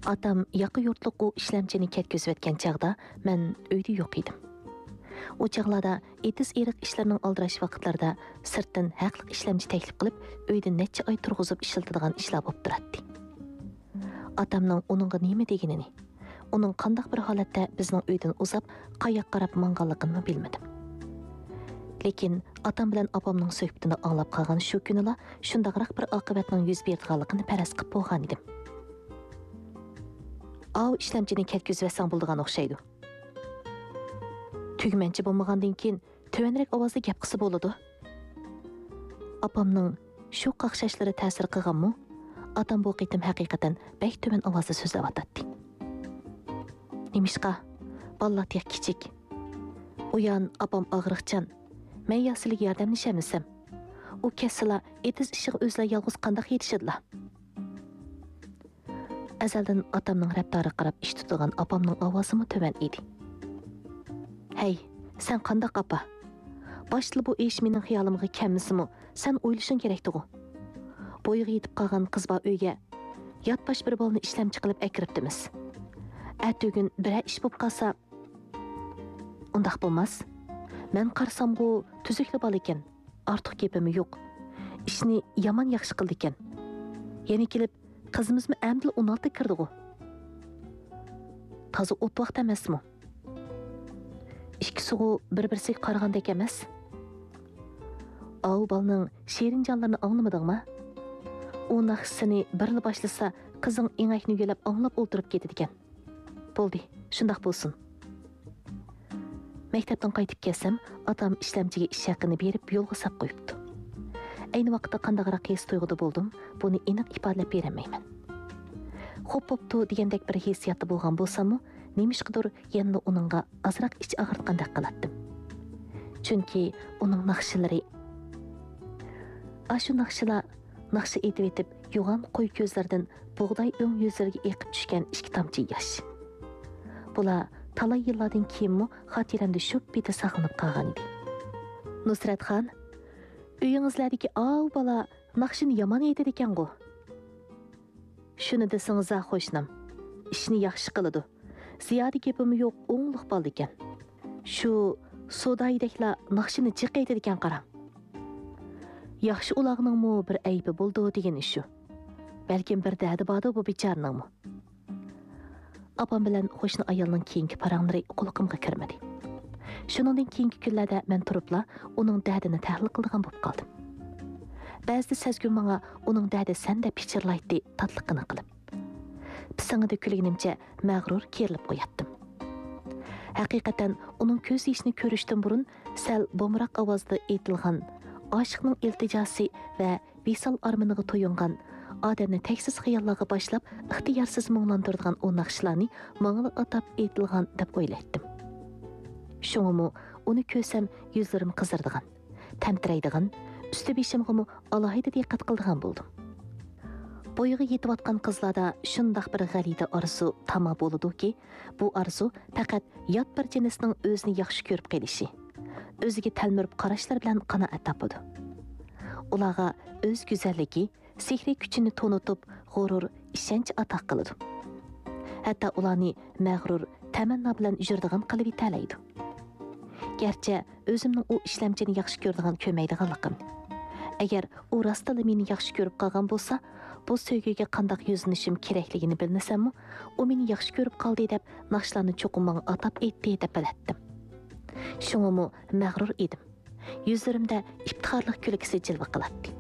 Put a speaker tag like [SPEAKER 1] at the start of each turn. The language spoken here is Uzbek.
[SPEAKER 1] Atam yaqı yurtluq o işlemchini ketkizib etgan chaqda men uyda yo'q edim. O chaqlarda etis eriq ishlarning aldirash vaqtlarida sirtdan haqliq ishlamchi taklif qilib, uyda necha oy turg'izib ishlatadigan ishlar bo'lib turadi. Atamning uningga nima deganini, uning qanday bir holatda bizning uydan uzab, qayoqqa qarab manganligini bilmadim. Lekin atam bilan opamning suhbatini anglab qolgan shu kunila shundaqroq bir oqibatning yuz berganligini faraz qilib bo'lgan edim. Av ishlamchini ketkizib etsang bo'ladigan o'xshaydi. Tugmanchi bo'lmagandan keyin tovanroq ovozda gap qilsa bo'ladi. Opamning shu qaqshashlari ta'sir qilganmi? Atam bu qitim haqiqatan bek tuvan ovozda so'zlayotdi. Nimishqa? Ballatya kichik. Uyan opam og'riqchan. Men yaxshilik yordamlashamsam. U kasala etiz ishiga o'zlar yolg'iz qanday yetishadilar? Azaldan atamning raptoriga qarab ish tutgan opamning ovozimi tuvan edi. Hey, sen qanday apa? Boshli bu ish mening xiyolimga kelmasimi? Sen o'ylashing kerakdi-ku. Bo'yiga yetib qolgan qiz ba uyga yot bosh bir bolni ishlam chiqilib akiribdimiz. Atugin bir ish bo'lib qolsa, undaq bo'lmas. Men qarsam-ku tuzukli bola ekan. Ortiq gapim yo'q. Ishni yomon yaxshi qildi ekan. Yana kelib qizimizmi amdil 16 kirdi-ku. Toza o't vaqt emasmi? İkisi bir-birsiga qaragandek emas. Av balning sherin jonlarini anglamadingmi? U naqshini birli boshlasa, qizing engakni yo'lab anglab o'ltirib ketadi ekan. Bo'ldi, shundoq bo'lsin. Maktabdan qaytib kelsam, otam ishlamchiga ish haqini berib yo'lga sap qo'yibdi. Ayni vaqtda qandaqroq his tuyg'uda bo'ldim, buni aniq ifodalab berolmayman. Xo'p bo'pti degandek bir hissiyatda bo'lgan bo'lsam-mu, nemishqidir yanada uningga azroq ich og'ritgandek qilatdim. Chunki uning naqshlari ashu naqshi etib etib, yo'g'on qo'y ko'zlaridan bug'doy o'ng yuzlariga eqib tushgan ikki tomchi yosh. Bular talay yillardan keyinmi xotiramda shu beti saqlanib qolgan edi. Nusratxon, uyingizlardagi av bola naqshini yomon aytadi ekan-ku. Shuni desangiz xo'shnam, ishni yaxshi qiladi. Ziyoda gapim yo'q, o'ngliq bo'ldi ekan. Shu sodaydaklar naqshini jiqaytadi ekan qarang. Yaxshi ulag'ningmi bir aybi bo'ldi degani shu. Balkim bir dadi bordi bu bechorningmi. Opam bilan qo'shni ayolning keyingi paranglari quloqimga kirmadi. Shuningdan keyingi kunlarda men turibla uning dadini tahlil qilgan bo'lib qoldim. Ba'zida sezgim menga uning dadi senda pichirlaydi tatliqini qilib. Pisangida kulganimcha mag'rur kerilib qo'yatdim. Haqiqatan uning ko'z yashini ko'rishdan burun sal bo'mroq ovozda aytilgan oshiqning iltijosi va visol armoniga to'yingan odamni taksiz xayollarga boshlab ixtiyorsiz munglantirgan o naqshlarni menga atab aytilgan deb o'ylaydim. Shuningmi uni ko'rsam yuzlarim qizardigan, tamtiraydigan, usti beshimga alohida diqqat qildigan bo'ldim. Bo'yiga yetayotgan qizlarda shundoq bir g'alida orzu tama bo'ladi-ki, bu orzu faqat yot bir jinsning o'zini yaxshi ko'rib qelishi, o'ziga talmirib qarashlar bilan qanoat topadi. Ularga o'z go'zalligi, sehriy kuchini to'nitib, g'urur, ishonch ato qiladi. Hatto ularni mag'rur, tamanno bilan yuradigan qilib italaydi. Garchi o'zimning u ishlamchini yaxshi ko'radigan ko'maydiganligim. Agar u rostla meni yaxshi ko'rib qolgan bo'lsa, bu sevgiga qanday yuzlanishim kerakligini bilmasam-mu, u meni yaxshi ko'rib qoldi deb naqshlarni cho'qim menga atab aytdi deb bilatdim. Shuningmi mag'rur edim. Yuzlarimda iftixorlik kulgisi jilva qiladi.